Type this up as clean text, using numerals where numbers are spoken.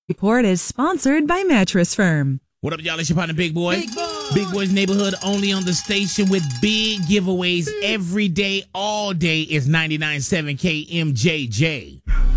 Report is sponsored by Mattress Firm. What up, y'all? It's your partner, Big Boy. Big Boy. Big Boy's Neighborhood, only on the station with big giveaways every day, all day. Is 99.7 KMJJ.